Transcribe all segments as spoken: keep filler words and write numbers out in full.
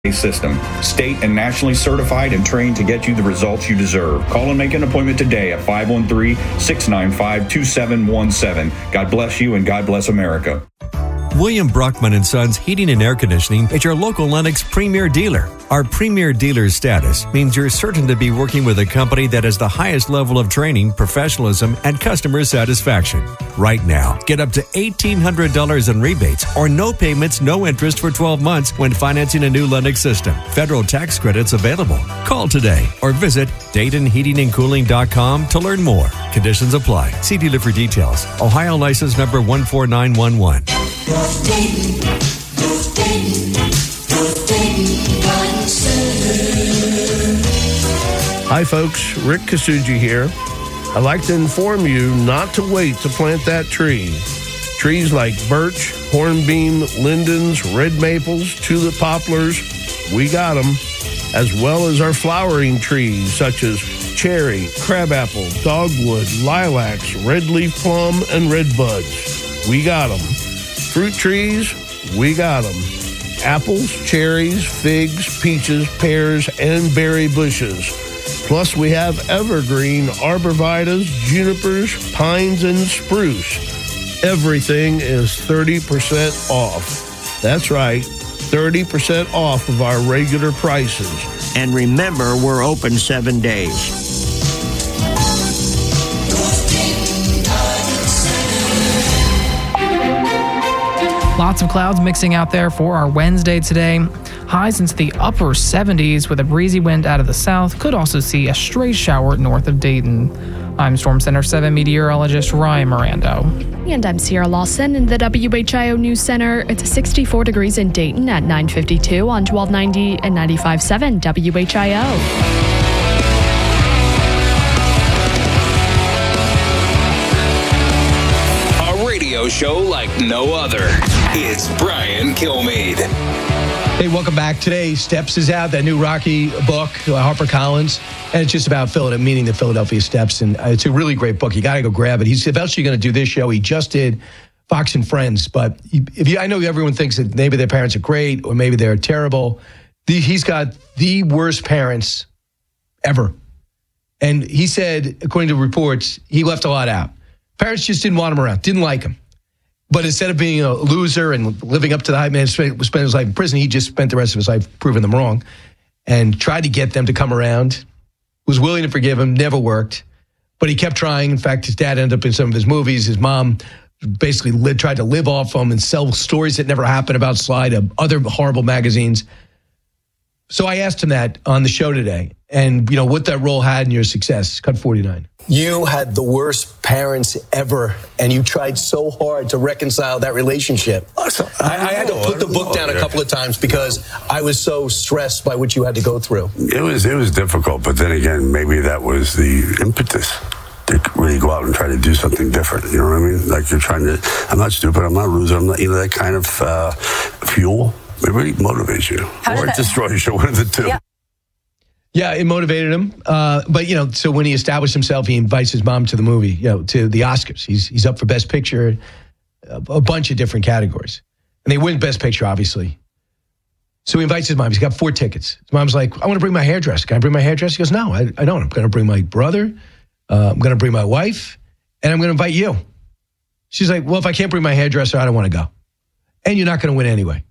System, state and nationally certified and trained to get you the results you deserve. Call and make an appointment today at five one three, six nine five, two seven one seven. God bless you and God bless America. William Brockman and Sons Heating and Air Conditioning is your local Lennox premier dealer. Our premier dealer status means you're certain to be working with a company that has the highest level of training, professionalism, and customer satisfaction. Right now, get up to eighteen hundred dollars in rebates or no payments, no interest for twelve months when financing a new Lennox system. Federal tax credits available. Call today or visit Dayton Heating and Cooling dot com to learn more. Conditions apply. See dealer for details. Ohio license number one four nine one one. Hi folks, Rick Kasuji here. I'd like to inform you not to wait to plant that tree. Trees like birch, hornbeam, lindens, red maples, tulip poplars, we got them, as well as our flowering trees such as cherry, crabapple, dogwood, lilacs, red leaf plum, and red buds. We got them. Fruit trees, we got them. Apples, cherries, figs, peaches, pears, and berry bushes. Plus, we have evergreen arborvitaes, junipers, pines, and spruce. Everything is thirty percent off. That's right, thirty percent off of our regular prices. And remember, we're open seven days. Lots of clouds mixing out there for our Wednesday today. Highs into the upper seventies with a breezy wind out of the south. Could also see a stray shower north of Dayton. I'm Storm Center seven meteorologist Ryan Mirando. And I'm Sierra Lawson in the W H I O News Center. It's sixty-four degrees in Dayton at nine fifty-two on twelve ninety and ninety-five point seven W H I O. Show like no other. It's Brian Kilmeade. Hey, welcome back. Today, Steps is out, that new Rocky book, uh, HarperCollins, and it's just about Philadelphia, meeting the Philadelphia Steps, and uh, it's a really great book. You got to go grab it. He's eventually going to do this show. He just did Fox and Friends, but if you, I know everyone thinks that maybe their parents are great or maybe they're terrible. The, he's got the worst parents ever, and he said, according to reports, he left a lot out. Parents just didn't want him around, didn't like him. But instead of being a loser and living up to the hype, man, spent his life in prison, he just spent the rest of his life proving them wrong and tried to get them to come around, was willing to forgive him, never worked. But he kept trying. In fact, his dad ended up in some of his movies. His mom basically lived, tried to live off him and sell stories that never happened about Sly to other horrible magazines. So I asked him that on the show today, and you know what that role had in your success. Cut forty-nine. You had the worst parents ever, and you tried so hard to reconcile that relationship. I, I had to put the book down a couple of times because I was so stressed by what you had to go through. It was it was difficult, but then again, maybe that was the impetus to really go out and try to do something different. You know what I mean? Like you're trying to. I'm not stupid. I'm not a loser. I'm not, you know, that kind of uh, fuel. It really motivates you, or it destroys you. One of the two. Yeah. Yeah, it motivated him. Uh, but, you know, so when he established himself, he invites his mom to the movie, you know, to the Oscars. He's he's up for Best Picture, a, a bunch of different categories. And they win Best Picture, obviously. So he invites his mom. He's got four tickets. His mom's like, I want to bring my hairdresser. Can I bring my hairdresser? He goes, no, I, I don't. I'm going to bring my brother. Uh, I'm going to bring my wife. And I'm going to invite you. She's like, well, if I can't bring my hairdresser, I don't want to go. And you're not going to win anyway.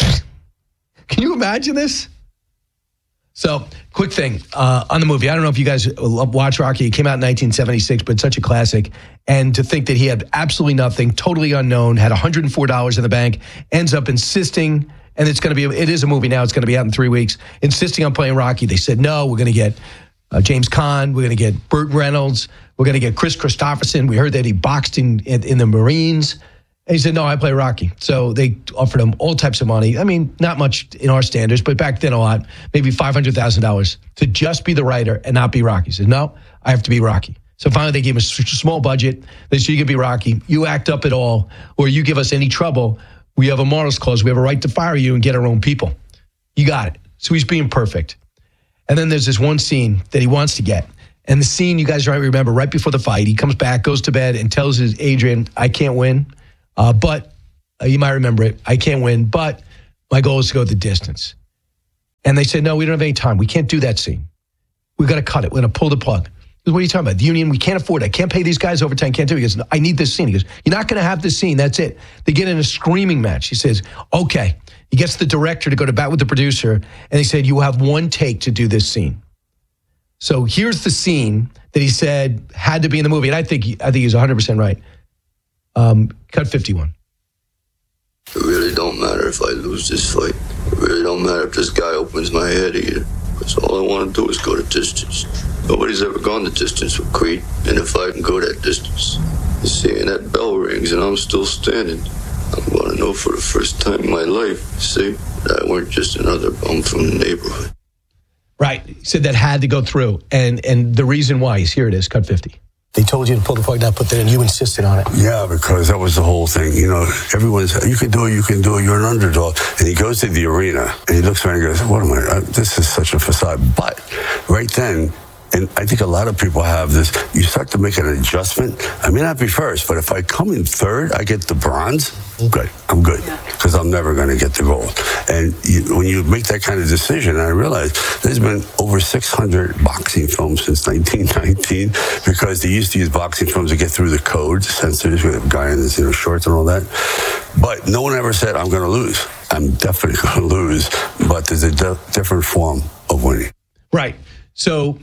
Can you imagine this? So, quick thing uh, on the movie. I don't know if you guys watch Rocky. It came out in nineteen seventy-six, but it's such a classic. And to think that he had absolutely nothing, totally unknown, had one hundred four dollars in the bank, ends up insisting, and it's going to be, it is a movie now, it's going to be out in three weeks, insisting on playing Rocky. They said, no, we're going to get uh, James Caan, we're going to get Burt Reynolds, we're going to get Chris Christopherson. We heard that he boxed in, in, in the Marines. And he said, no, I play Rocky. So they offered him all types of money. I mean, not much in our standards, but back then a lot, maybe five hundred thousand dollars to just be the writer and not be Rocky. He said, no, I have to be Rocky. So finally they gave him a small budget. They said, you can be Rocky. You act up at all, or you give us any trouble. We have a morals clause. We have a right to fire you and get our own people. You got it. So he's being perfect. And then there's this one scene that he wants to get. And the scene, you guys might remember, right before the fight, he comes back, goes to bed, and tells his Adrian, I can't win. Uh, but uh, you might remember it. I can't win, but my goal is to go the distance. And they said, no, we don't have any time. We can't do that scene. We've got to cut it. We're going to pull the plug. He goes, what are you talking about? The union, we can't afford it. I can't pay these guys overtime. Can't do it. He goes, I need this scene. He goes, you're not going to have this scene. That's it. They get in a screaming match. He says, okay. He gets the director to go to bat with the producer. And they said, you have one take to do this scene. So here's the scene that he said had to be in the movie. And I think, I think he's one hundred percent right. Um, cut fifty-one. It really don't matter if I lose this fight. It really don't matter if this guy opens my head either. Because all I want to do is go the distance. Nobody's ever gone the distance with Creed. And if I can go that distance, you see, and that bell rings and I'm still standing, I'm going to know for the first time in my life, see, that I weren't just another bum from the neighborhood. Right. He said that had to go through. And and the reason why is, here it is, cut fifty. They told you to pull the plug, not put that in. You insisted on it. Yeah, because that was the whole thing. You know, everyone's, you can do it, you can do it, you're an underdog. And he goes to the arena, and he looks around and goes, what am I, this is such a facade. But right then, and I think a lot of people have this, you start to make an adjustment. I may not be first, but if I come in third, I get the bronze, good, I'm good. Because I'm never going to get the gold. And you, when you make that kind of decision, I realize there's been over six hundred boxing films since nineteen nineteen, because they used to use boxing films to get through the code, censors, with a guy in his, you know, shorts and all that. But no one ever said, I'm going to lose. I'm definitely going to lose. But there's a de- different form of winning. Right. So,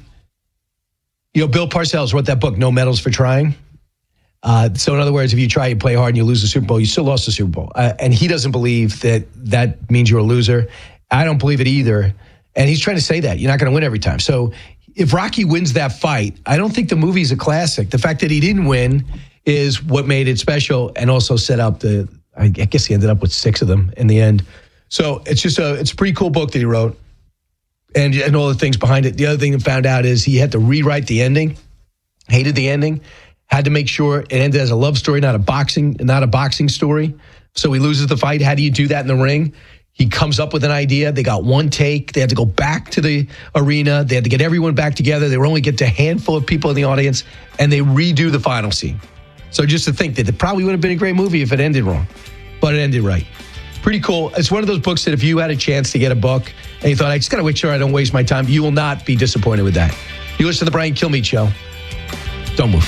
you know, Bill Parcells wrote that book, No Medals for Trying. Uh, so in other words, if you try, you play hard, and you lose the Super Bowl, you still lost the Super Bowl. Uh, and he doesn't believe that that means you're a loser. I don't believe it either. And he's trying to say that. You're not going to win every time. So if Rocky wins that fight, I don't think the movie's a classic. The fact that he didn't win is what made it special, and also set up the, I guess he ended up with six of them in the end. So it's just a, it's a pretty cool book that he wrote. And, and all the things behind it. The other thing I found out is he had to rewrite the ending. Hated the ending. Had to make sure it ended as a love story, not a boxing, not a boxing story. So he loses the fight. How do you do that in the ring? He comes up with an idea. They got one take. They had to go back to the arena. They had to get everyone back together. They were only get to a handful of people in the audience, and they redo the final scene. So just to think that it probably would have been a great movie if it ended wrong, but it ended right. Pretty cool. It's one of those books that if you had a chance to get a book and you thought, I just got to make sure I don't waste my time, you will not be disappointed with that. You listen to the Brian Kilmeade Show. Don't move.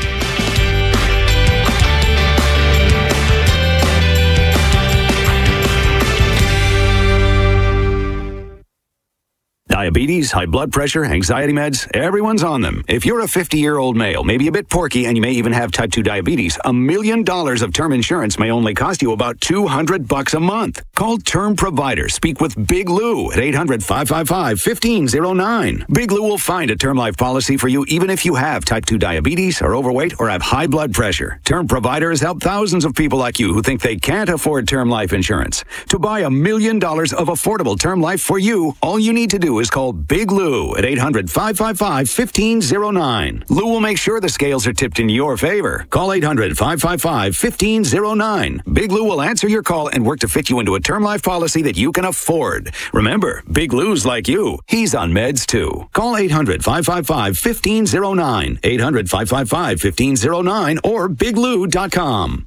Diabetes, high blood pressure, anxiety meds, everyone's on them. If you're a fifty-year-old male, maybe a bit porky, and you may even have type two diabetes, a million dollars of term insurance may only cost you about two hundred bucks a month. Call Term Provider. Speak with Big Lou at eight hundred, five five five, one five zero nine. Big Lou will find a term life policy for you even if you have type two diabetes, are overweight, or have high blood pressure. Term Provider has helped thousands of people like you who think they can't afford term life insurance. To buy a million dollars of affordable term life for you, all you need to do is call Big Lou at eight hundred, five five five, one five zero nine. Lou will make sure the scales are tipped in your favor. Call eight hundred, five five five, one five zero nine. Big Lou will answer your call and work to fit you into a term life policy that you can afford. Remember, Big Lou's like you. He's on meds too. Call eight hundred, five five five, one five zero nine. eight hundred, five five five, one five zero nine or big lou dot com.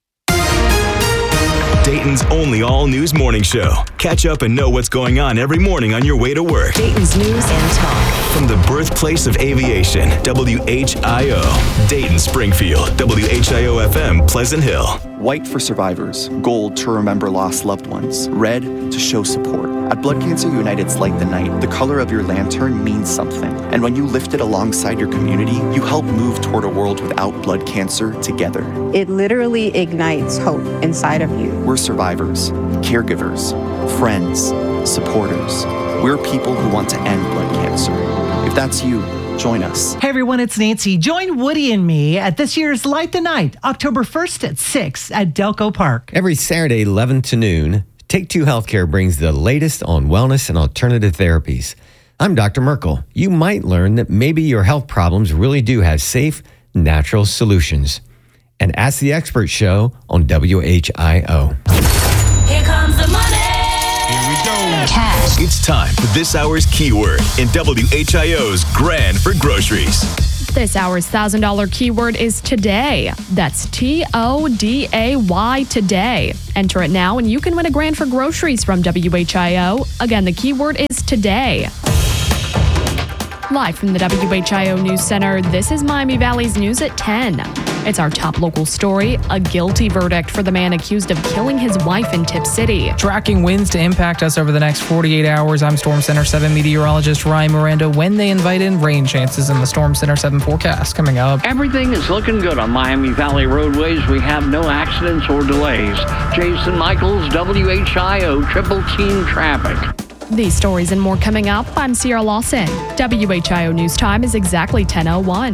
Dayton's only all-news morning show. Catch up and know what's going on every morning on your way to work. Dayton's News and Talk. From the birthplace of aviation, W H I O. Dayton, Springfield, W H I O F M, Pleasant Hill. White for survivors, gold to remember lost loved ones, red to show support. At Blood Cancer United's Light the Night, the color of your lantern means something. And when you lift it alongside your community, you help move toward a world without blood cancer together. It literally ignites hope inside of you. We're survivors, caregivers, friends, supporters. We're people who want to end blood cancer. If that's you, join us. Hey everyone, it's Nancy. Join Woody and me at this year's Light the Night, October first at six at Delco Park. Every Saturday, eleven to noon, Take Two Healthcare brings the latest on wellness and alternative therapies. I'm Doctor Merkel. You might learn that maybe your health problems really do have safe, natural solutions. And Ask the Expert show on W H I O. Here comes the money. Here we go. Cash. It's time for this hour's keyword in W H I O's Grand for Groceries. This hour's one thousand dollars keyword is today. That's T O D A Y today. Enter it now and you can win a grand for groceries from W H I O. Again, the keyword is today. Live from the W H I O News Center, this is Miami Valley's News at ten. It's our top local story, a guilty verdict for the man accused of killing his wife in Tip City. Tracking winds to impact us over the next forty-eight hours. I'm Storm Center seven meteorologist Ryan Miranda. When they invite in rain chances in the Storm Center seven forecast coming up. Everything is looking good on Miami Valley roadways. We have no accidents or delays. Jason Michaels, W H I O Triple Team Traffic. These stories and more coming up. I'm Sierra Lawson. W H I O News Time is exactly ten oh one.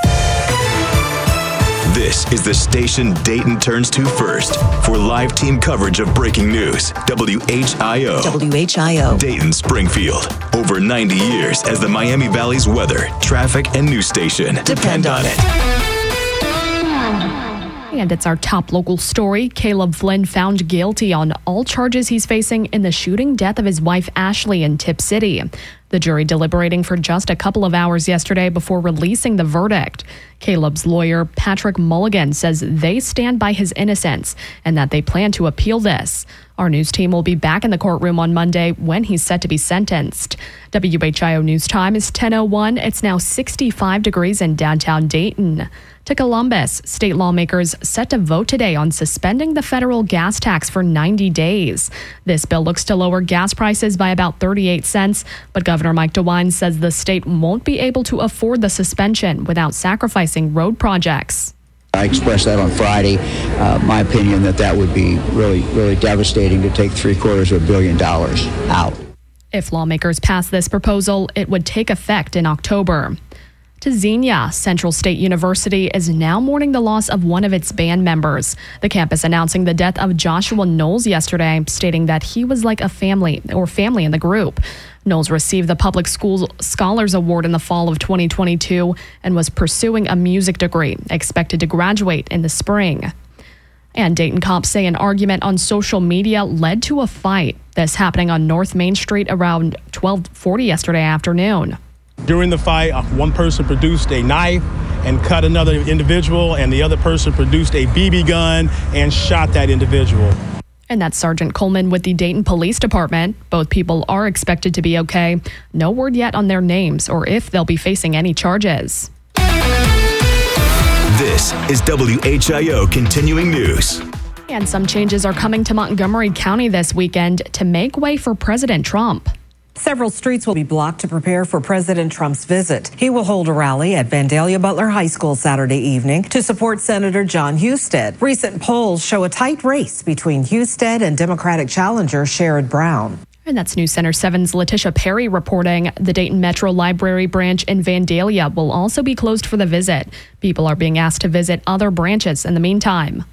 This is the station Dayton turns to first for live team coverage of breaking news. W H I O. W H I O. Dayton Springfield. Over ninety years as the Miami Valley's weather, traffic, and news station. Depend on it. And it's our top local story. Caleb Flynn found guilty on all charges he's facing in the shooting death of his wife Ashley in Tip City. The jury deliberating for just a couple of hours yesterday before releasing the verdict. Caleb's lawyer, Patrick Mulligan, says they stand by his innocence and that they plan to appeal this. Our news team will be back in the courtroom on Monday when he's set to be sentenced. W H I O News Time is ten oh one. It's now sixty-five degrees in downtown Dayton. To Columbus, state lawmakers set to vote today on suspending the federal gas tax for ninety days. This bill looks to lower gas prices by about thirty-eight cents, but Governor Mike DeWine says the state won't be able to afford the suspension without sacrificing road projects. I expressed that on Friday, uh, my opinion that that would be really, really devastating to take three quarters of a billion dollars out. If lawmakers pass this proposal, it would take effect in October. To Xenia, Central State University is now mourning the loss of one of its band members. The campus announcing the death of Joshua Knowles yesterday, stating that he was like a family or family in the group. Knowles received the Public School Scholars Award in the fall of twenty twenty-two and was pursuing a music degree, expected to graduate in the spring. And Dayton cops say an argument on social media led to a fight. This happening on North Main Street around twelve forty yesterday afternoon. During the fight, one person produced a knife and cut another individual, and the other person produced a B B gun and shot that individual. And that's Sergeant Coleman with the Dayton Police Department. Both people are expected to be okay. No word yet on their names or if they'll be facing any charges. This is W H I O Continuing News. And some changes are coming to Montgomery County this weekend to make way for President Trump. Several streets will be blocked to prepare for President Trump's visit. He will hold a rally at Vandalia Butler High School Saturday evening to support Senator John Husted. Recent polls show a tight race between Husted and Democratic challenger Sherrod Brown. And that's News Center seven's Letitia Perry reporting. The Dayton Metro Library branch in Vandalia will also be closed for the visit. People are being asked to visit other branches in the meantime.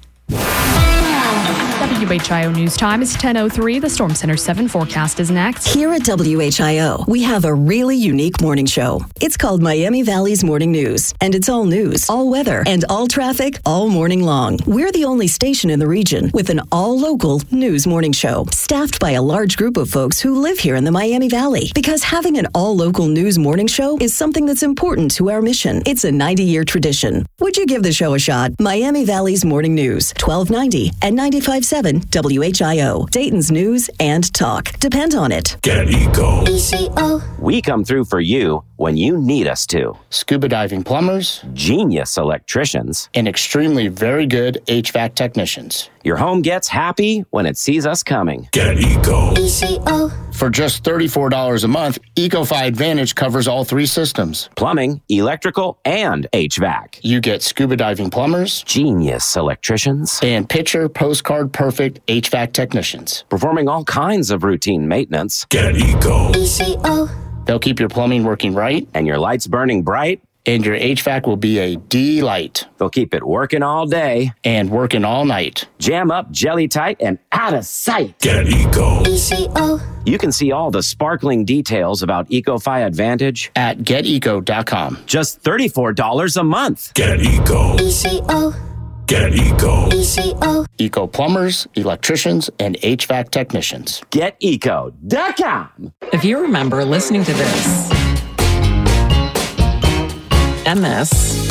W H I O News Time is ten oh three. The Storm Center seven forecast is next. Here at W H I O, we have a really unique morning show. It's called Miami Valley's Morning News, and it's all news, all weather, and all traffic all morning long. We're the only station in the region with an all-local news morning show, staffed by a large group of folks who live here in the Miami Valley. Because having an all-local news morning show is something that's important to our mission. It's a ninety-year tradition. Would you give the show a shot? Miami Valley's Morning News, twelve ninety and ninety-five point seven W H I O, Dayton's news and talk. Depend on it. Get Eco. E C O. We come through for you when you need us to. Scuba diving plumbers, genius electricians, and extremely very good H V A C technicians. Your home gets happy when it sees us coming. Get Eco. E C O. For just thirty-four dollars a month, EcoFi Advantage covers all three systems. Plumbing, electrical, and H V A C. You get scuba diving plumbers, genius electricians, and picture postcard perfect H V A C technicians. Performing all kinds of routine maintenance. Get Eco. E C O. They'll keep your plumbing working right. And your lights burning bright. And your H V A C will be a delight. They'll keep it working all day. And working all night. Jam up, jelly tight, and out of sight. Get Eco. E C O. You can see all the sparkling details about EcoFi Advantage at get eco dot com. Just thirty-four dollars a month. Get Eco. E C O. Get Eco. E C O. Eco plumbers, electricians, and H V A C technicians. Get eco dot com. If you remember listening to this and this,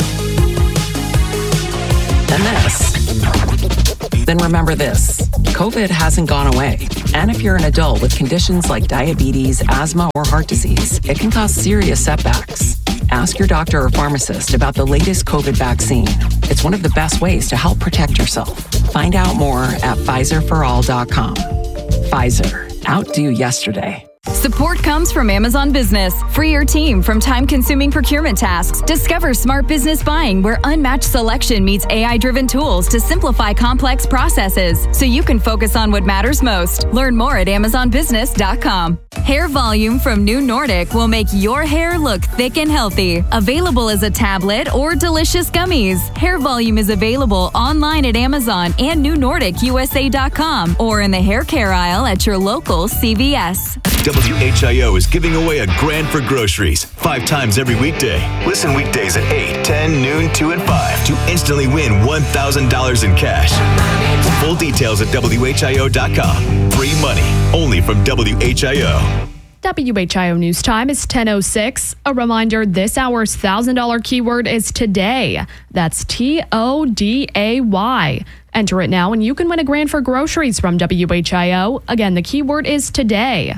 and this, then remember this. COVID hasn't gone away. And if you're an adult with conditions like diabetes, asthma, or heart disease, it can cause serious setbacks. Ask your doctor or pharmacist about the latest COVID vaccine. It's one of the best ways to help protect yourself. Find out more at Pfizer for all dot com. Pfizer. Outdo yesterday. Support comes from Amazon Business. Free your team from time-consuming procurement tasks. Discover smart business buying where unmatched selection meets A I-driven tools to simplify complex processes so you can focus on what matters most. Learn more at amazon business dot com. Hair Volume from New Nordic will make your hair look thick and healthy. Available as a tablet or delicious gummies. Hair Volume is available online at Amazon and new nordic u s a dot com or in the hair care aisle at your local C V S. W H I O is giving away a grand for groceries five times every weekday. Listen weekdays at eight, ten, noon, two, and five to instantly win one thousand dollars in cash. Full details at W H I O dot com. Free money only from W H I O. W H I O News Time is ten oh six. A reminder, this hour's one thousand dollars keyword is today. That's T O D A Y. Enter it now and you can win a grand for groceries from W H I O. Again, the keyword is today.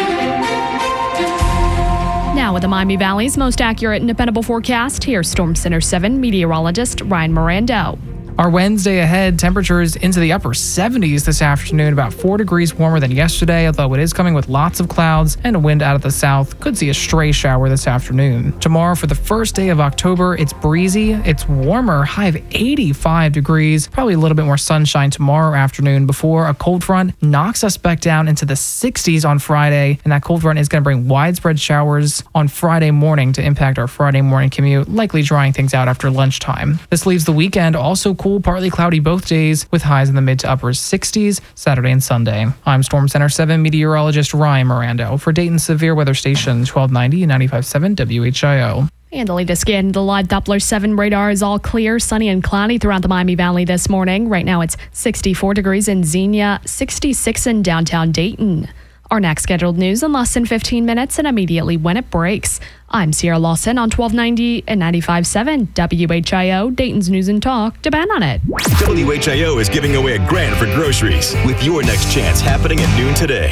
Now with the Miami Valley's most accurate and dependable forecast, here's Storm Center seven meteorologist Ryan Mirando. Our Wednesday ahead, temperatures into the upper seventies this afternoon, about four degrees warmer than yesterday, although it is coming with lots of clouds and a wind out of the south. Could see a stray shower this afternoon. Tomorrow, for the first day of October, it's breezy, it's warmer, high of eighty-five degrees, probably a little bit more sunshine tomorrow afternoon before a cold front knocks us back down into the sixties on Friday, and that cold front is going to bring widespread showers on Friday morning to impact our Friday morning commute, likely drying things out after lunchtime. This leaves the weekend also cool, partly cloudy both days, with highs in the mid to upper sixties Saturday and Sunday. I'm Storm Center seven meteorologist Ryan Mirando for Dayton's Severe Weather Station twelve ninety and ninety-five point seven W H I O. And the latest scan, the live Doppler seven radar is all clear, sunny and cloudy throughout the Miami Valley this morning. Right now it's sixty-four degrees in Xenia, sixty-six in downtown Dayton. Our next scheduled news in less than fifteen minutes and immediately when it breaks. I'm Sierra Lawson on twelve ninety and ninety-five point seven W H I O, Dayton's News and Talk. Depend on it. W H I O is giving away a grand for groceries with your next chance happening at noon today.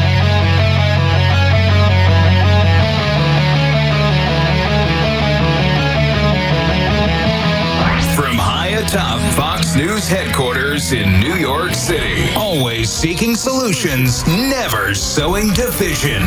From high atop Fox News headquarters in New York City, always seeking solutions, never sowing division.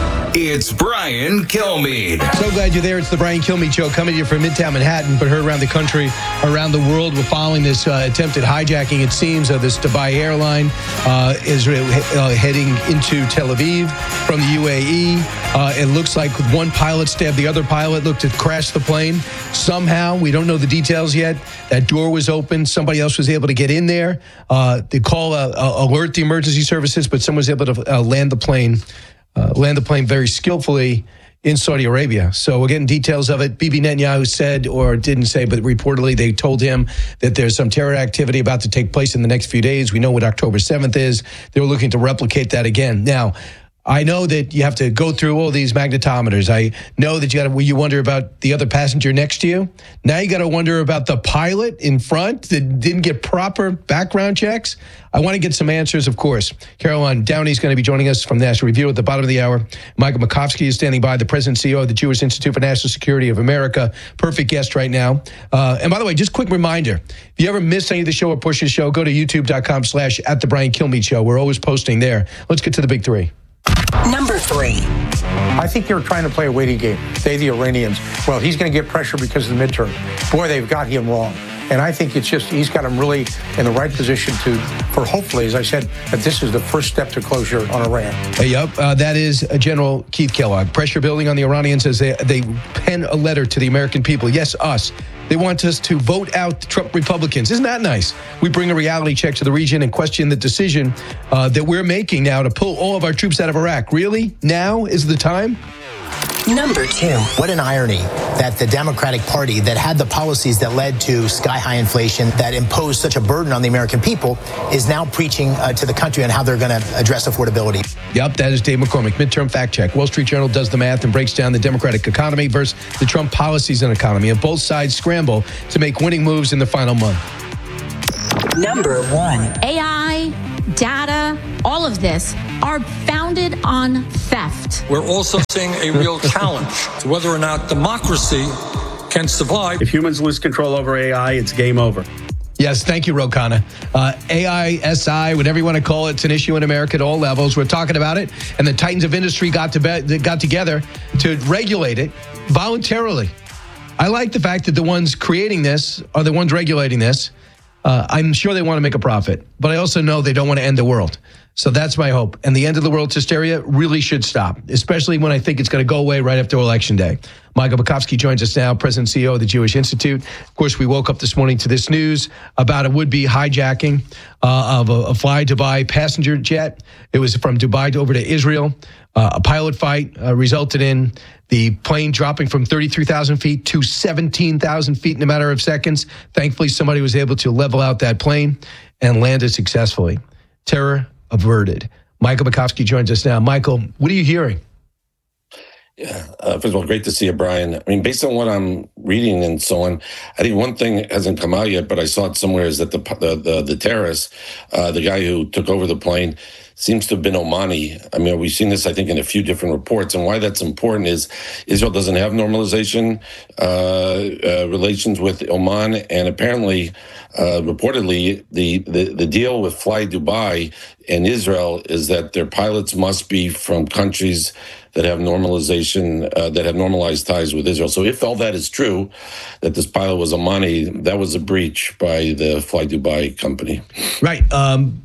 It's Brian Kilmeade. So glad you're there. It's the Brian Kilmeade Show coming to you from Midtown Manhattan, but heard around the country, around the world. We're following this uh, attempted hijacking, it seems, of this Dubai airline. Uh, Israel uh, heading into Tel Aviv from the U A E. Uh, it looks like one pilot stabbed the other pilot, looked to crash the plane. Somehow, we don't know the details yet, that door was open. Somebody else was able to get in there. Uh, they call, uh, uh, alert the emergency services, but someone was able to uh, land the plane. Uh, land the plane very skillfully in Saudi Arabia. So we're getting details of it. Bibi Netanyahu said, or didn't say, but reportedly they told him that there's some terror activity about to take place in the next few days. We know what October seventh is. They're looking to replicate that again. Now, I know that you have to go through all these magnetometers. I know that you got to, you wonder about the other passenger next to you. Now you got to wonder about the pilot in front that didn't get proper background checks. I want to get some answers, of course. Caroline Downey is going to be joining us from National Review at the bottom of the hour. Michael Makovsky is standing by, the president and C E O of the Jewish Institute for National Security of America. Perfect guest right now. Uh, and by the way, just quick reminder, if you ever miss any of the show or push the show, go to youtube.com slash at the Brian Kilmeade Show. We're always posting there. Let's get to the big three. Number three. I think they're trying to play a waiting game. They, the Iranians. Well, he's going to get pressure because of the midterm. Boy, they've got him wrong. And I think it's just, he's got him really in the right position to, for hopefully, as I said, that this is the first step to closure on Iran. Hey, yep, uh, that is uh, General Keith Kellogg. Pressure building on the Iranians as they, they pen a letter to the American people. Yes, us. They want us to vote out the Trump Republicans. Isn't that nice? We bring a reality check to the region and question the decision uh, that we're making now to pull all of our troops out of Iraq. Really? Now is the time? Number two. What an irony that the Democratic Party that had the policies that led to sky-high inflation, that imposed such a burden on the American people, is now preaching uh, to the country on how they're going to address affordability. Yep, that is Dave McCormick. Midterm fact check. Wall Street Journal does the math and breaks down the Democratic economy versus the Trump policies and economy. And both sides scramble to make winning moves in the final month. Number one. A I, data, all of this are founded on theft. We're also seeing a real challenge to whether or not democracy can survive. If humans lose control over A I, it's game over. Yes, thank you, Ro Khanna. Uh, A I, S I, whatever you want to call it, it's an issue in America at all levels. We're talking about it, and the titans of industry got to be- got together to regulate it voluntarily. I like the fact that the ones creating this are the ones regulating this. Uh, I'm sure they want to make a profit, but I also know they don't want to end the world. So that's my hope. And the end of the world hysteria really should stop, especially when I think it's going to go away right after Election Day. Michael Bukowski joins us now, President and C E O of the Jewish Institute. Of course, we woke up this morning to this news about a would-be hijacking uh, of a, a Fly Dubai passenger jet. It was from Dubai to over to Israel. Uh, a pilot fight uh, resulted in the plane dropping from thirty-three thousand feet to seventeen thousand feet in a matter of seconds. Thankfully, somebody was able to level out that plane and land it successfully. Terror averted. Michael Bukowski joins us now. Michael, what are you hearing? Yeah, uh, first of all, great to see you, Brian. I mean, based on what I'm reading and so on, I think one thing hasn't come out yet, but I saw it somewhere, is that the the the, the terrorist, uh, the guy who took over the plane, seems to have been Omani. I mean, we've seen this, I think, in a few different reports. And why that's important is Israel doesn't have normalization uh, uh, relations with Oman. And apparently, uh, reportedly, the, the, the deal with Fly Dubai and Israel is that their pilots must be from countries that have normalization, uh, that have normalized ties with Israel. So if all that is true, that this pilot was Omani, that was a breach by the Fly Dubai company. Right. Um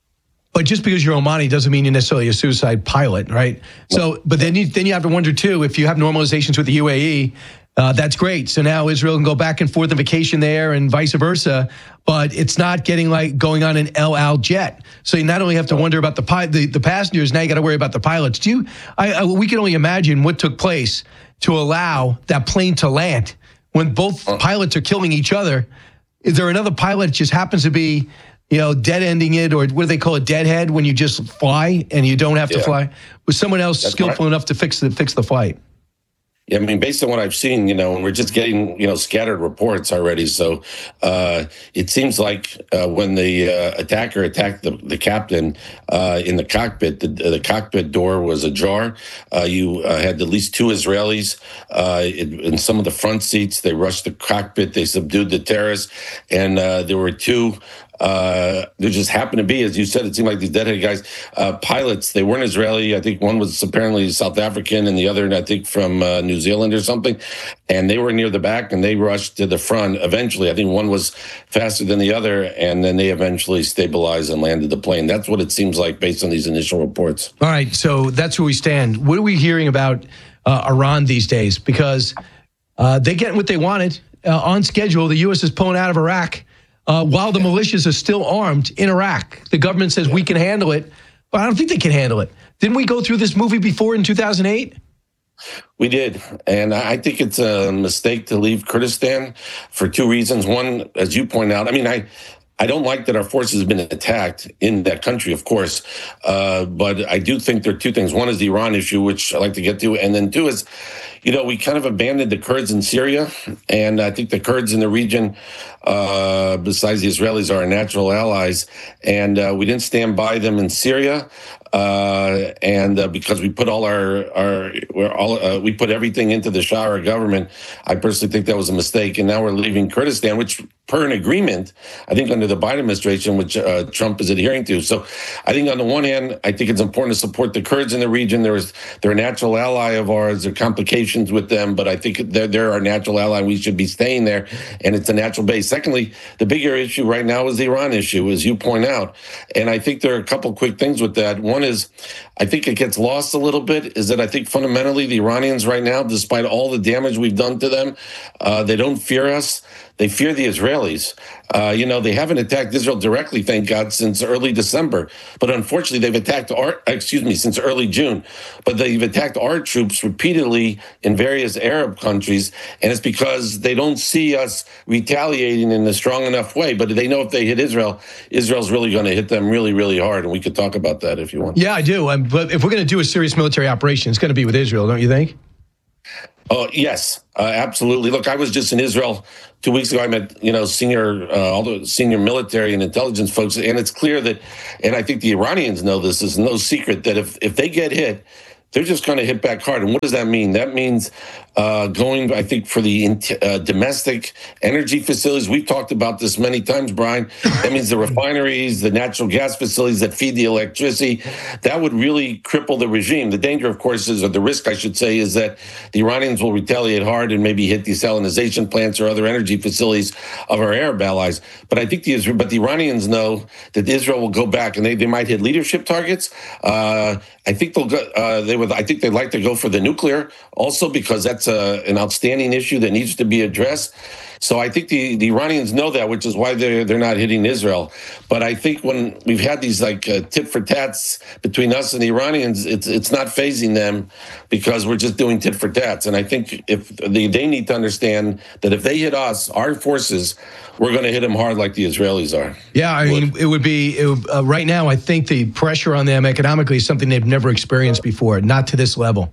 But just because you're Omani doesn't mean you're necessarily a suicide pilot, right? So, but then you then you have to wonder too, if you have normalizations with the U A E, uh, that's great. So now Israel can go back and forth on vacation there and vice versa, but it's not getting like going on an El Al jet. So you not only have to wonder about the pi- the, the passengers, now you got to worry about the pilots. Do you? I, I, we can only imagine what took place to allow that plane to land when both pilots are killing each other. Is there another pilot that just happens to be, you know, dead ending it, or what do they call it, deadhead, when you just fly and you don't have to Yeah. fly? Was someone else That's skillful right. enough to fix the fix the flight? Yeah, I mean, based on what I've seen, you know, and we're just getting, you know, scattered reports already. So uh, it seems like uh, when the uh, attacker attacked the, the captain uh, in the cockpit, the, the cockpit door was ajar. Uh, you uh, had at least two Israelis uh, in, in some of the front seats. They rushed the cockpit. They subdued the terrorists. And uh, there were two Uh, there just happened to be, as you said, it seemed like these deadhead guys, uh, pilots. They weren't Israeli. I think one was apparently South African and the other, I think, from uh, New Zealand or something. And they were near the back and they rushed to the front. Eventually, I think one was faster than the other, and then they eventually stabilized and landed the plane. That's what it seems like based on these initial reports. All right, so that's where we stand. What are we hearing about uh, Iran these days? Because uh, they get what they wanted uh, on schedule. The U S is pulling out of Iraq. Uh, while the militias are still armed in Iraq. The government says we can handle it, but I don't think they can handle it. Didn't we go through this movie before in two thousand eight? We did. And I think it's a mistake to leave Kurdistan for two reasons. One, as you point out, I mean, I, I don't like that our forces have been attacked in that country, of course. Uh, but I do think there are two things. One is the Iran issue, which I like to get to. And then two is, you know, we kind of abandoned the Kurds in Syria. And I think the Kurds in the region, uh, besides the Israelis, are our natural allies. And uh, we didn't stand by them in Syria. Uh, and uh, because we put all our, our we're all, uh, we put everything into the Shara government, I personally think that was a mistake. And now we're leaving Kurdistan, which per an agreement, I think under the Biden administration, which uh, Trump is adhering to. So I think on the one hand, I think it's important to support the Kurds in the region. There's, they're a natural ally of ours. There are complications with them, but I think they're, they're our natural ally. And we should be staying there. And it's a natural base. Secondly, the bigger issue right now is the Iran issue, as you point out. And I think there are a couple quick things with that. One is, I think it gets lost a little bit, is that I think fundamentally the Iranians right now, despite all the damage we've done to them, uh, they don't fear us. they fear the Israelis. Uh, you know, they haven't attacked Israel directly, thank God, since early December. But unfortunately, they've attacked our, excuse me, since early June. But they've attacked our troops repeatedly in various Arab countries. And it's because they don't see us retaliating in a strong enough way. But they know if they hit Israel, Israel's really going to hit them really, really hard. And we could talk about that if you want. Yeah, I do. Um, but if we're going to do a serious military operation, it's going to be with Israel, don't you think? Oh, yes, uh, absolutely. Look, I was just in Israel two weeks ago. I met, you know, senior, uh, all the senior military and intelligence folks. And it's clear that, and I think the Iranians know this, is no secret that if, if they get hit, they're just going to hit back hard. And what does that mean? That means uh, going, I think, for the uh, domestic energy facilities. We've talked about this many times, Brian. That means the refineries, the natural gas facilities that feed the electricity. That would really cripple the regime. The danger, of course, is, or the risk, I should say, is that the Iranians will retaliate hard and maybe hit desalinization plants or other energy facilities of our Arab allies. But I think the but the Iranians know that Israel will go back, and they, they might hit leadership targets. Uh, I think they'll go, uh, they would. I think they'd like to go for the nuclear also, because that's a, an outstanding issue that needs to be addressed. So I think the, the Iranians know that, which is why they're they're not hitting Israel. But I think when we've had these like uh, tit for tats between us and the Iranians, it's it's not phasing them because we're just doing tit for tats. And I think if they, they need to understand that if they hit us, our forces, we're going to hit them hard like the Israelis are. Yeah, I mean, it would be it would, uh, right now. I think the pressure on them economically is something they've never experienced before, not to this level.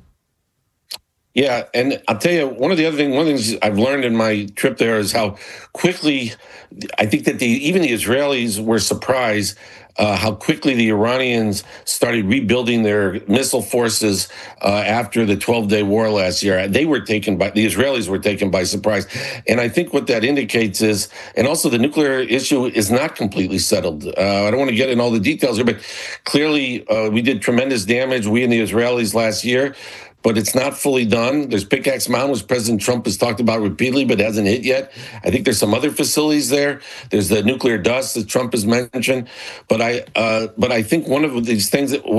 Yeah, and I'll tell you, one of the other things, one of the things I've learned in my trip there is how quickly, I think that the, even the Israelis were surprised uh, how quickly the Iranians started rebuilding their missile forces uh, after the twelve-day war last year. They were taken by, the Israelis were taken by surprise. And I think what that indicates is, and also the nuclear issue is not completely settled. Uh, I don't want to get in all the details here, but clearly uh, we did tremendous damage, we and the Israelis last year. But it's not fully done. There's Pickaxe Mountain, which President Trump has talked about repeatedly, but hasn't hit yet. I think there's some other facilities there. There's the nuclear dust that Trump has mentioned. But I, uh, but I think one of these things that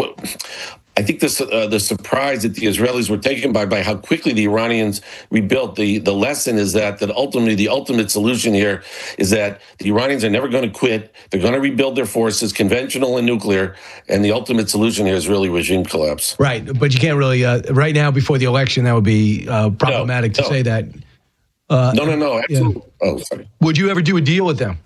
I think this, uh, the surprise that the Israelis were taken by by how quickly the Iranians rebuilt. The the lesson is that that ultimately the ultimate solution here is that the Iranians are never going to quit. They're going to rebuild their forces, conventional and nuclear, and the ultimate solution here is really regime collapse. Right, but you can't really uh, right now before the election. That would be uh, problematic no, to no. say that. Uh, no, no, no. Absolutely. Yeah. Oh, sorry. Would you ever do a deal with them?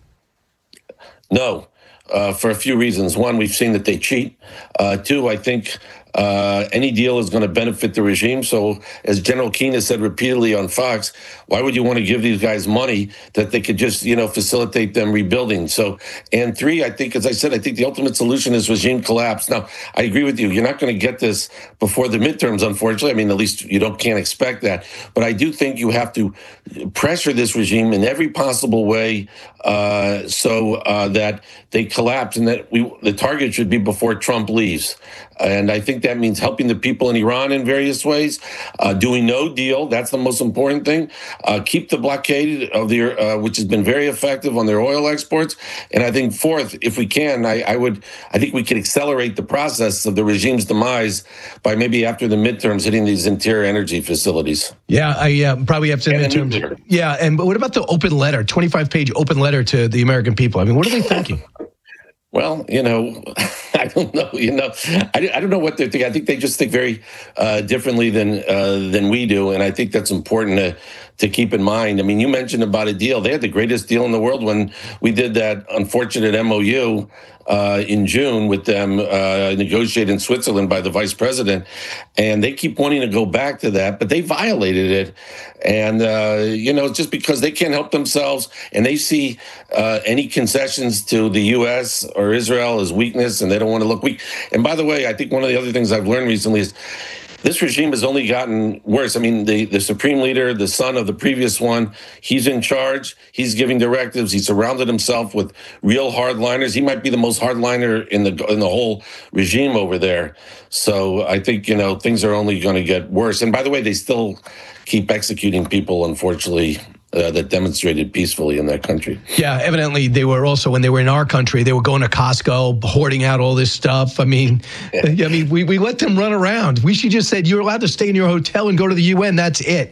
No, uh, for a few reasons. One, we've seen that they cheat. Uh, two, I think. Uh, any deal is going to benefit the regime. So as General Keane has said repeatedly on Fox, why would you want to give these guys money that they could just, you know, facilitate them rebuilding? So, and three, I think, as I said, I think the ultimate solution is regime collapse. Now, I agree with you. You're not going to get this before the midterms, unfortunately. I mean, at least you don't can't expect that. But I do think you have to pressure this regime in every possible way uh, so uh, that they collapse, and that we the target should be before Trump leaves. And I think that means helping the people in Iran in various ways, uh, doing no deal. That's the most important thing. Uh, keep the blockade of the, uh, which has been very effective on their oil exports. And I think fourth, if we can, I, I would, I think we could accelerate the process of the regime's demise by maybe after the midterms hitting these interior energy facilities. Yeah, I uh, probably have to midterms. Yeah, and what about the open letter, twenty-five page open letter to the American people? I mean, what are they thinking? Well, you know, I don't know. You know, I, I don't know what they're thinking. I think they just think very uh, differently than uh, than we do, and I think that's important to to keep in mind. I mean, you mentioned about a deal. They had the greatest deal in the world when we did that unfortunate M O U uh, in June with them, uh, negotiated in Switzerland by the vice president, and they keep wanting to go back to that, but they violated it. And, uh, you know, just because they can't help themselves and they see uh, any concessions to the U S or Israel as weakness, and they don't want to look weak. And by the way, I think one of the other things I've learned recently is this regime has only gotten worse. I mean, the, the supreme leader, the son of the previous one, he's in charge. He's giving directives. He surrounded himself with real hardliners. He might be the most hardliner in the in the whole regime over there. So I think, you know, things are only going to get worse. And by the way, they still keep executing people, unfortunately, Uh, that demonstrated peacefully in that country. Yeah, evidently they were also, when they were in our country, they were going to Costco, hoarding out all this stuff. I mean, yeah. I mean, we, we let them run around. We should just said, you're allowed to stay in your hotel and go to the U N. That's it.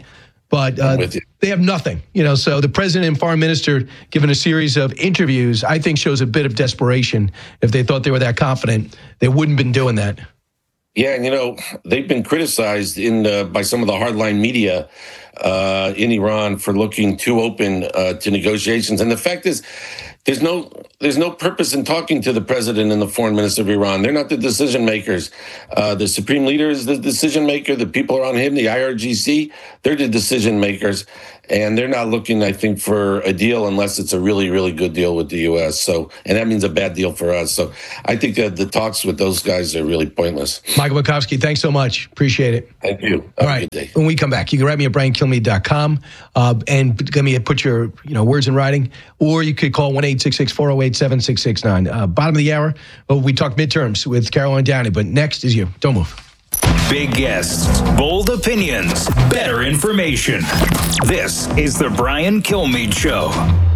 but uh, they have nothing. You know, so the president and foreign minister given a series of interviews, I think shows a bit of desperation. If they thought they were that confident, they wouldn't have been doing that. Yeah, and you know, they've been criticized in uh, by some of the hardline media uh, in Iran for looking too open uh, to negotiations. And the fact is, there's no there's no purpose in talking to the president and the foreign minister of Iran. They're not the decision makers. Uh, the supreme leader is the decision maker. The people around him, the I R G C, they're the decision makers. And they're not looking, I think, for a deal unless it's a really, really good deal with the U S. So, and that means a bad deal for us. So I think that the talks with those guys are really pointless. Michael Makovsky, thanks so much. Appreciate it. Thank you. Have All right. Good day. When we come back, you can write me at brian kilmeade dot com uh, and let me put your you know words in writing, or you could call one eight six six, four oh eight, seven six six nine. Uh, bottom of the hour, well, we talk midterms with Caroline Downey, but next is you. Don't move. Big guests, bold opinions, better information. This is the Brian Kilmeade Show.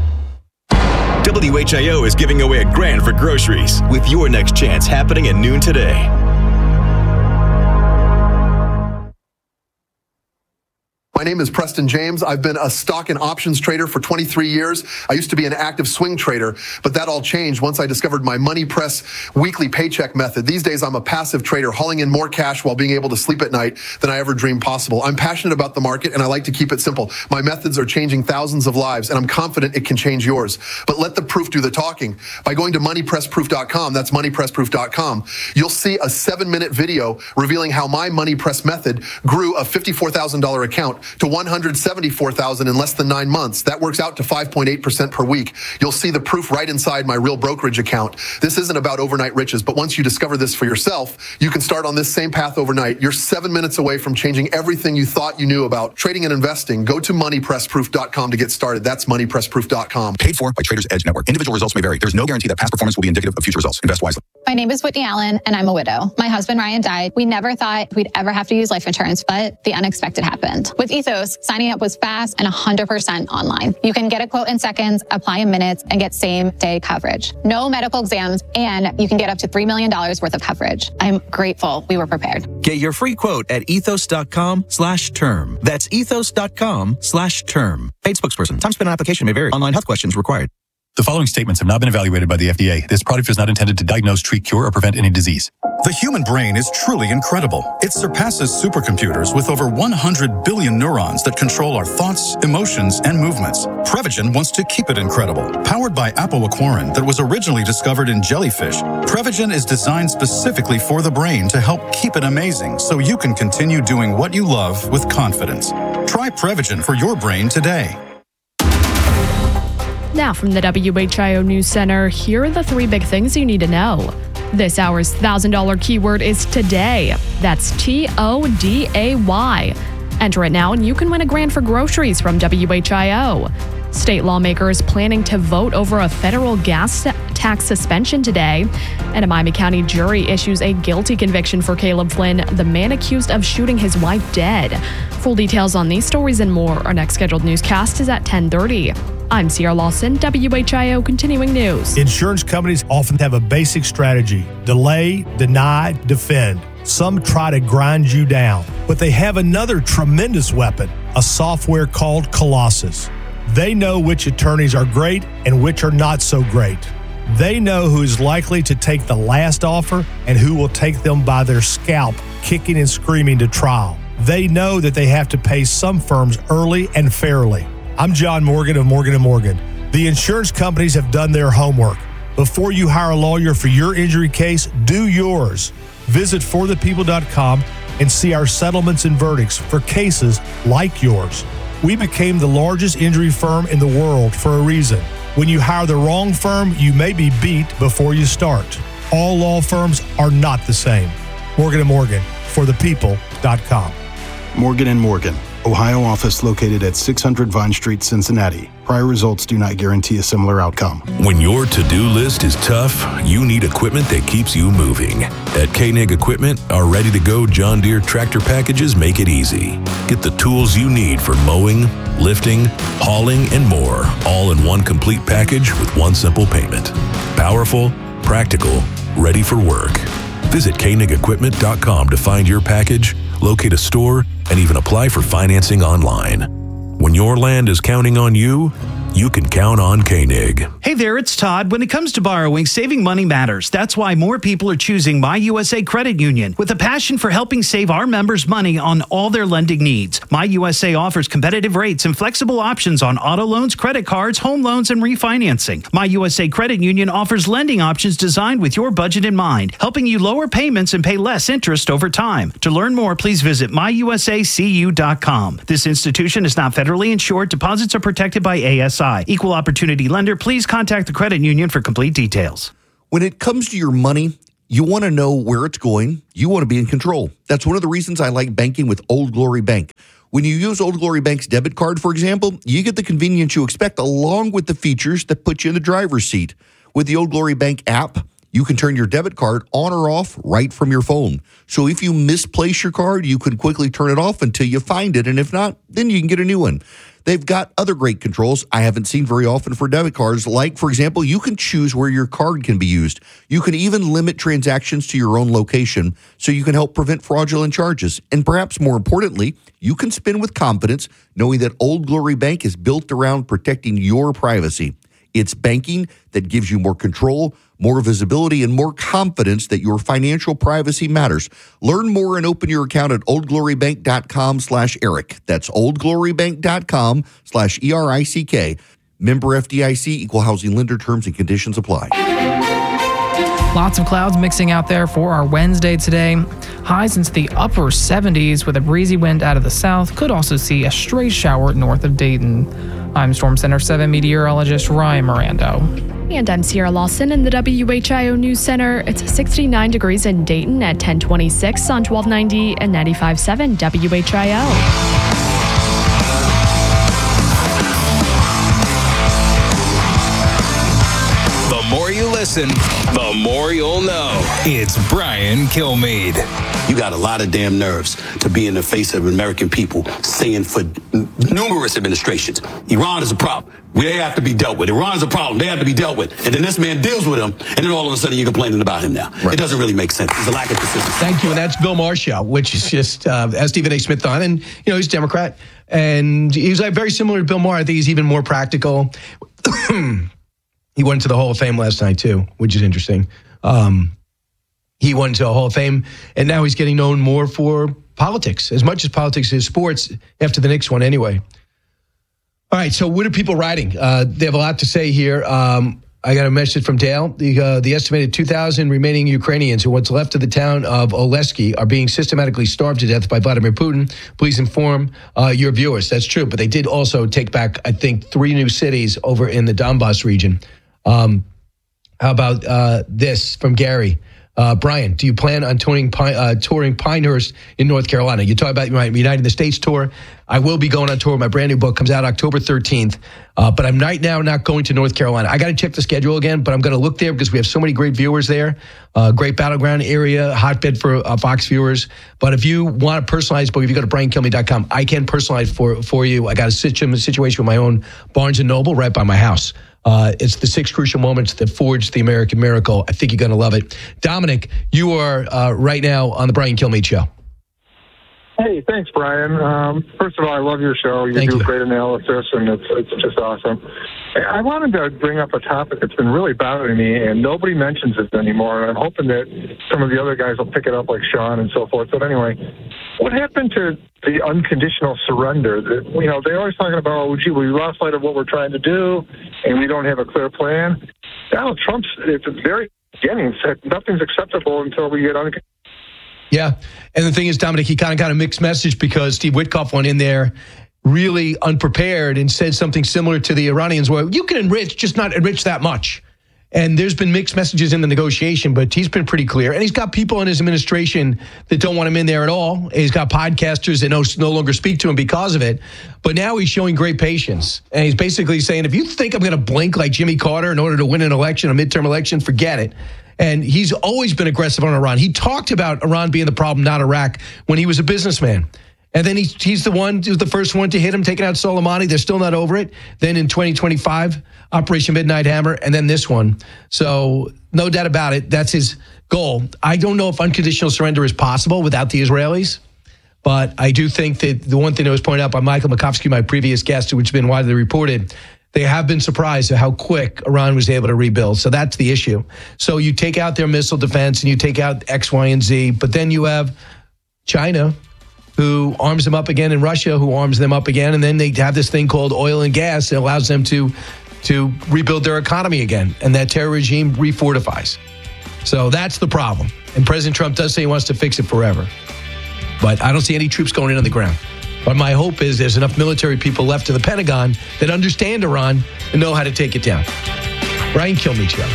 W H I O is giving away a grand for groceries with your next chance happening at noon today. My name is Preston James. I've been a stock and options trader for twenty-three years. I used to be an active swing trader, but that all changed once I discovered my Money Press weekly paycheck method. These days, I'm a passive trader, hauling in more cash while being able to sleep at night than I ever dreamed possible. I'm passionate about the market, and I like to keep it simple. My methods are changing thousands of lives, and I'm confident it can change yours. But let the proof do the talking. By going to money press proof dot com, that's money press proof dot com, you'll see a seven-minute video revealing how my Money Press method grew a fifty-four thousand dollars account to one hundred seventy-four thousand dollars in less than nine months. That works out to five point eight percent per week. You'll see the proof right inside my real brokerage account. This isn't about overnight riches, but once you discover this for yourself, you can start on this same path overnight. You're seven minutes away from changing everything you thought you knew about trading and investing. Go to money press proof dot com to get started. That's money press proof dot com. Paid for by Traders Edge Network. Individual results may vary. There's no guarantee that past performance will be indicative of future results. Invest wisely. My name is Whitney Allen, and I'm a widow. My husband, Ryan, died. We never thought we'd ever have to use life insurance, but the unexpected happened. With Ethos, signing up was fast and one hundred percent online. You can get a quote in seconds, apply in minutes, and get same-day coverage. No medical exams, and you can get up to three million dollars worth of coverage. I'm grateful we were prepared. Get your free quote at ethos.com slash term. That's ethos.com slash term. Paid spokesperson. Time spent on application may vary. Online health questions required. The following statements have not been evaluated by the F D A. This product is not intended to diagnose, treat, cure, or prevent any disease. The human brain is truly incredible. It surpasses supercomputers with over one hundred billion neurons that control our thoughts, emotions, and movements. Prevagen wants to keep it incredible. Powered by apoaquarin that was originally discovered in jellyfish, Prevagen is designed specifically for the brain to help keep it amazing so you can continue doing what you love with confidence. Try Prevagen for your brain today. Now from the W H I O News Center, here are the three big things you need to know. This hour's one thousand dollars keyword is today. That's T O D A Y. Enter it now and you can win a grand for groceries from W H I O. State lawmakers planning to vote over a federal gas tax suspension today. And a Miami County jury issues a guilty conviction for Caleb Flynn, the man accused of shooting his wife dead. Full details on these stories and more. Our next scheduled newscast is at ten thirty. I'm Sierra Lawson, W H I O Continuing News. Insurance companies often have a basic strategy: delay, deny, defend. Some try to grind you down, but they have another tremendous weapon, a software called Colossus. They know which attorneys are great and which are not so great. They know who is likely to take the last offer and who will take them by their scalp, kicking and screaming to trial. They know that they have to pay some firms early and fairly. I'm John Morgan of Morgan and Morgan. The insurance companies have done their homework. Before you hire a lawyer for your injury case, do yours. Visit for the people dot com and see our settlements and verdicts for cases like yours. We became the largest injury firm in the world for a reason. When you hire the wrong firm, you may be beat before you start. All law firms are not the same. Morgan and Morgan, for the people dot com. Morgan and Morgan, Ohio office located at six hundred Vine Street, Cincinnati. Prior results do not guarantee a similar outcome. When your to-do list is tough, you need equipment that keeps you moving. At Koenig Equipment, our ready-to-go John Deere tractor packages make it easy. Get the tools you need for mowing, lifting, hauling, and more, all in one complete package with one simple payment. Powerful, practical, ready for work. Visit Koenig Equipment dot com to find your package, locate a store, and even apply for financing online. When your land is counting on you, you can count on Koenig. Hey there, it's Todd. When it comes to borrowing, saving money matters. That's why more people are choosing My U S A Credit Union. With a passion for helping save our members money on all their lending needs, My U S A offers competitive rates and flexible options on auto loans, credit cards, home loans, and refinancing. My U S A Credit Union offers lending options designed with your budget in mind, helping you lower payments and pay less interest over time. To learn more, please visit my u s a c u dot com. This institution is not federally insured. Deposits are protected by A S I. Equal opportunity lender. Please contact the credit union for complete details. When it comes to your money, you want to know where it's going. You want to be in control. That's one of the reasons I like banking with Old Glory Bank. When you use Old Glory Bank's debit card, for example, you get the convenience you expect along with the features that put you in the driver's seat. With the Old Glory Bank app, you can turn your debit card on or off right from your phone. So if you misplace your card, you can quickly turn it off until you find it. And if not, then you can get a new one. They've got other great controls I haven't seen very often for debit cards. Like, for example, you can choose where your card can be used. You can even limit transactions to your own location so you can help prevent fraudulent charges. And perhaps more importantly, you can spend with confidence knowing that Old Glory Bank is built around protecting your privacy. It's banking that gives you more control, more visibility, and more confidence that your financial privacy matters. Learn more and open your account at oldglorybank.com slash Eric. That's oldglorybank.com slash E R I C K. Member F D I C, Equal Housing Lender. Terms and conditions apply. Lots of clouds mixing out there for our Wednesday today. Highs into the upper seventies with a breezy wind out of the south. Could also see a stray shower north of Dayton. I'm Storm Center seven meteorologist Ryan Mirando. And I'm Sierra Lawson in the W H I O News Center. It's sixty-nine degrees in Dayton at ten twenty-six on twelve ninety and ninety-five point seven W H I O. The more you listen, the more you'll know. It's Brian Kilmeade. You got a lot of damn nerves to be in the face of American people saying for n- numerous administrations, Iran is a problem. They have to be dealt with. Iran is a problem. They have to be dealt with. And then this man deals with them, and then all of a sudden you're complaining about him now. Right. It doesn't really make sense. There's a lack of consistency. Thank you. And that's Bill Maher, which is just, uh, has Stephen A. Smith on. And, you know, he's a Democrat. And he's like very similar to Bill Maher. I think he's even more practical. He went to the Hall of Fame last night, too, which is interesting. Um, he went to the Hall of Fame, and now he's getting known more for politics, as much as politics is sports, after the Knicks one anyway. All right, so what are people writing? Uh, they have a lot to say here. Um, I got a message from Dale. The, uh, the estimated two thousand remaining Ukrainians who what's left of the town of Oleski are being systematically starved to death by Vladimir Putin. Please inform uh, your viewers. That's true, but they did also take back, I think, three new cities over in the Donbass region. Um, how about uh, this from Gary? Uh, Brian, do you plan on touring, uh, touring Pinehurst in North Carolina? You talk about my United the States tour. I will be going on tour. My brand new book comes out October thirteenth. Uh, but I'm right now not going to North Carolina. I got to check the schedule again, but I'm going to look there because we have so many great viewers there. Uh, great battleground area, hotbed for uh, Fox viewers. But if you want a personalized book, if you go to brian kilmeade dot com, I can personalize for for you. I got a situ- situation with my own Barnes and Noble right by my house. Uh, it's the six crucial moments that forged the American miracle. I think you're going to love it. Dominic, you are uh, right now on the Brian Kilmeade Show. Hey, thanks, Brian. Um, first of all, I love your show. You Thank do you. great analysis, and it's it's just awesome. I wanted to bring up a topic that's been really bothering me, and nobody mentions it anymore. And I'm hoping that some of the other guys will pick it up, like Sean and so forth. But anyway, what happened to the unconditional surrender? That, you know, they're always talking about, oh, gee, we lost sight of what we're trying to do, and we don't have a clear plan. Donald Trump's at the very beginning said nothing's acceptable until we get unconditional. Yeah, and the thing is, Dominic, he kind of got a mixed message because Steve Witkoff went in there really unprepared and said something similar to the Iranians, where you can enrich, just not enrich that much. And there's been mixed messages in the negotiation, but he's been pretty clear. And he's got people in his administration that don't want him in there at all. He's got podcasters that no, no longer speak to him because of it. But now he's showing great patience. And he's basically saying, if you think I'm going to blink like Jimmy Carter in order to win an election, a midterm election, forget it. And he's always been aggressive on Iran. He talked about Iran being the problem, not Iraq, when he was a businessman. And then he's, he's the one, he was the first one to hit him, taking out Soleimani. They're still not over it. Then in twenty twenty-five, Operation Midnight Hammer, and then this one. So no doubt about it, that's his goal. I don't know if unconditional surrender is possible without the Israelis, But I do think that the one thing that was pointed out by Michael Makovsky, my previous guest, which has been widely reported, they have been surprised at how quick Iran was able to rebuild. So that's the issue. So you take out their missile defense and you take out X, Y, and Z, but then you have China, who arms them up again, and Russia, who arms them up again, and then they have this thing called oil and gas that allows them to, to rebuild their economy again, and that terror regime refortifies. So that's the problem. And President Trump does say he wants to fix it forever. But I don't see any troops going in on the ground. But my hope is there's enough military people left in the Pentagon that understand Iran and know how to take it down. Brian Kilmeade Show.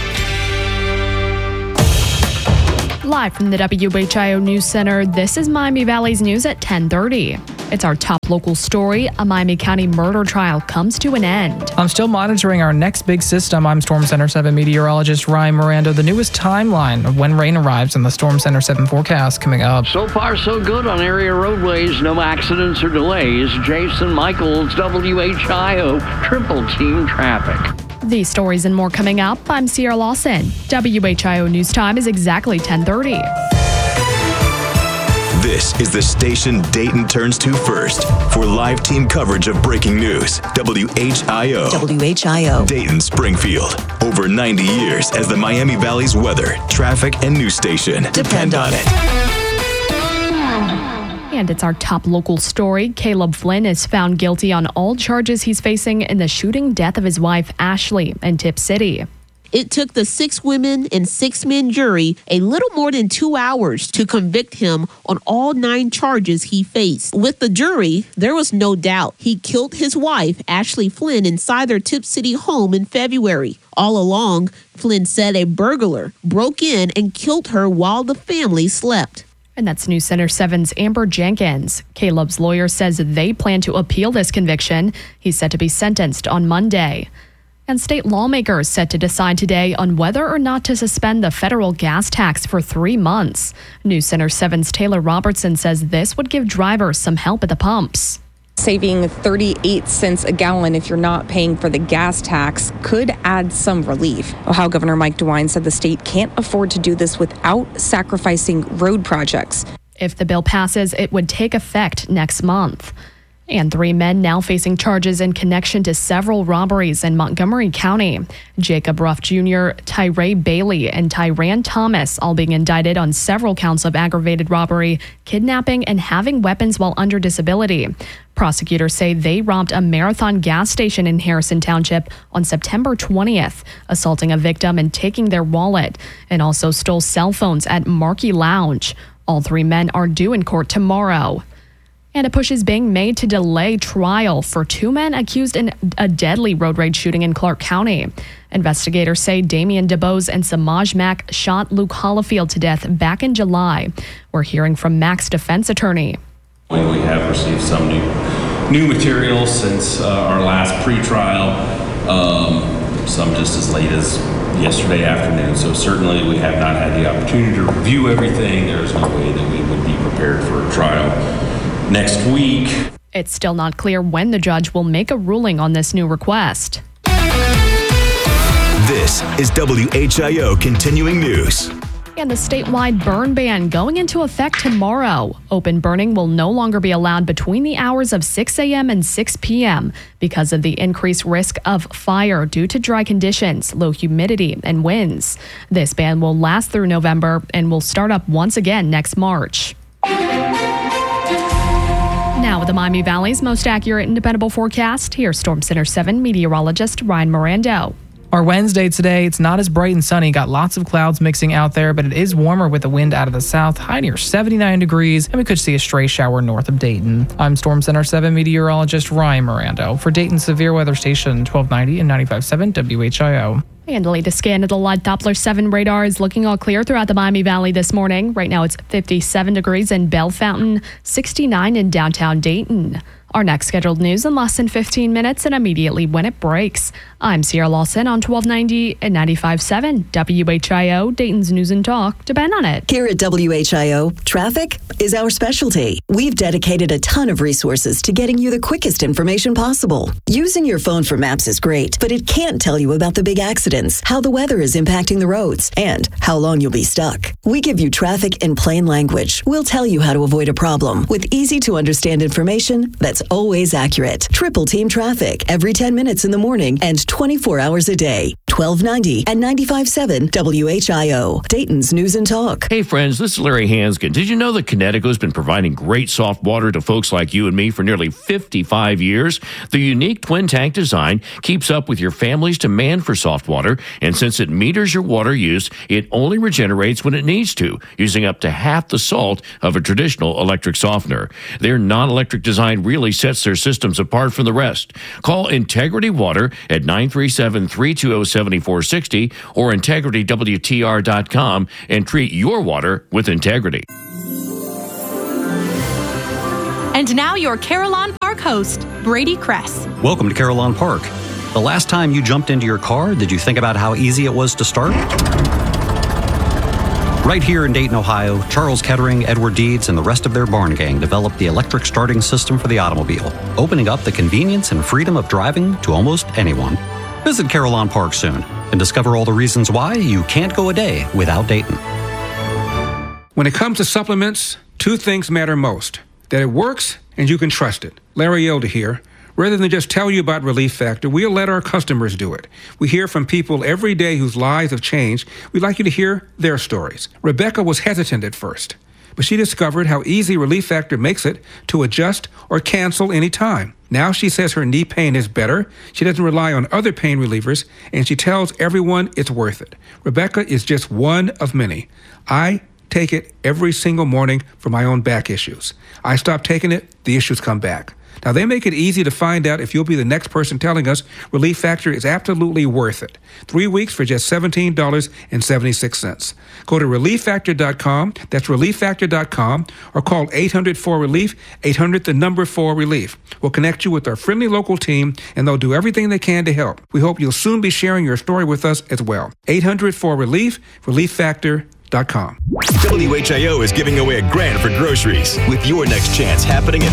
Live from the W H I O News Center, this is Miami Valley's news at ten thirty. It's our top local story. A Miami County murder trial comes to an end. I'm still monitoring our next big system. I'm Storm Center seven meteorologist Ryan Miranda. The newest timeline of when rain arrives in the Storm Center seven forecast coming up. So far, so good on area roadways. No accidents or delays. Jason Michaels, W H I O, Triple Team Traffic. These stories and more coming up. I'm Sierra Lawson. W H I O News Time is exactly ten thirty. This is the station Dayton turns to first for live team coverage of breaking news. W H I O. W H I O. Dayton, Springfield. Over ninety years as the Miami Valley's weather, traffic, and news station. Depend on it. And it's our top local story. Caleb Flynn is found guilty on all charges he's facing in the shooting death of his wife, Ashley, in Tipp City. It took the six women and six men jury a little more than two hours to convict him on all nine charges he faced. With the jury, there was no doubt he killed his wife, Ashley Flynn, inside their Tipp City home in February. All along, Flynn said a burglar broke in and killed her while the family slept. And that's News Center seven's Amber Jenkins. Caleb's lawyer says they plan to appeal this conviction. He's set to be sentenced on Monday. And state lawmakers set to decide today on whether or not to suspend the federal gas tax for three months. News Center seven's Taylor Robertson says this would give drivers some help at the pumps. Saving thirty-eight cents a gallon if you're not paying for the gas tax could add some relief. Ohio Governor Mike DeWine said the state can't afford to do this without sacrificing road projects. If the bill passes, it would take effect next month. And three men now facing charges in connection to several robberies in Montgomery County. Jacob Ruff Junior, Tyree Bailey, and Tyran Thomas all being indicted on several counts of aggravated robbery, kidnapping, and having weapons while under disability. Prosecutors say they robbed a Marathon gas station in Harrison Township on September twentieth, assaulting a victim and taking their wallet, and also stole cell phones at Marquee Lounge. All three men are due in court tomorrow. And a push is being made to delay trial for two men accused in a deadly road rage shooting in Clark County. Investigators say Damian DeBose and Samaj Mack shot Luke Hollifield to death back in July. We're hearing from Mack's defense attorney. We have received some new, new material since uh, our last pretrial, um, some just as late as yesterday afternoon. So certainly we have not had the opportunity to review everything. There's no way that we would be prepared for a trial next week. It's still not clear when the judge will make a ruling on this new request. This is W H I O Continuing News. And the statewide burn ban going into effect tomorrow. Open burning will no longer be allowed between the hours of six a.m. and six p.m. because of the increased risk of fire due to dry conditions, low humidity, and winds. This ban will last through November and will start up once again next March. Now with the Miami Valley's most accurate and dependable forecast, here's Storm Center seven meteorologist Ryan Miranda. Our Wednesday today, it's not as bright and sunny. Got lots of clouds mixing out there, but it is warmer with the wind out of the south, high near seventy-nine degrees, and we could see a stray shower north of Dayton. I'm Storm Center seven meteorologist Ryan Miranda for Dayton Severe Weather Station twelve ninety and ninety-five point seven W H I O. And the latest scan of the live Doppler seven radar is looking all clear throughout the Miami Valley this morning. Right now it's fifty-seven degrees in Bell Fountain, sixty-nine in downtown Dayton. Our next scheduled news in less than fifteen minutes and immediately when it breaks. I'm Sierra Lawson on twelve ninety and ninety-five point seven W H I O, Dayton's News and Talk. Depend on it. Here at W H I O, traffic is our specialty. We've dedicated a ton of resources to getting you the quickest information possible. Using your phone for maps is great, but it can't tell you about the big accident seconds, how the weather is impacting the roads, and how long you'll be stuck. We give you traffic in plain language. We'll tell you how to avoid a problem with easy-to-understand information that's always accurate. Triple Team Traffic every ten minutes in the morning and twenty-four hours a day. twelve ninety and ninety-five point seven W H I O, Dayton's News and Talk. Hey friends, this is Larry Hanskin. Did you know that Connecticut's been providing great soft water to folks like you and me for nearly fifty-five years? The unique twin tank design keeps up with your family's demand for soft water, and since it meters your water use, it only regenerates when it needs to, using up to half the salt of a traditional electric softener. Their non-electric design really sets their systems apart from the rest. Call Integrity Water at nine three seven, three two zero, seven four six zero or integrity w t r dot com and treat your water with integrity. And now your Carillon Park host, Brady Kress. Welcome to Carillon Park. The last time you jumped into your car, did you think about how easy it was to start? Right here in Dayton, Ohio, Charles Kettering, Edward Deeds, and the rest of their barn gang developed the electric starting system for the automobile, opening up the convenience and freedom of driving to almost anyone. Visit Carillon Park soon and discover all the reasons why you can't go a day without Dayton. When it comes to supplements, two things matter most: that it works and you can trust it. Larry Elder here. Rather than just tell you about Relief Factor, we'll let our customers do it. We hear from people every day whose lives have changed. We'd like you to hear their stories. Rebecca was hesitant at first, but she discovered how easy Relief Factor makes it to adjust or cancel any time. Now she says her knee pain is better, she doesn't rely on other pain relievers, and she tells everyone it's worth it. Rebecca is just one of many. I take it every single morning for my own back issues. I stop taking it, the issues come back. Now, they make it easy to find out if you'll be the next person telling us Relief Factor is absolutely worth it. Three weeks for just seventeen dollars and seventy-six cents. Go to relief factor dot com, that's relief factor dot com, or call eight hundred four relief, eight hundred the number four relief. We'll connect you with our friendly local team, and they'll do everything they can to help. We hope you'll soon be sharing your story with us as well. eight hundred four relief, relief factor dot com. W H I O is giving away a grand for groceries with your next chance happening at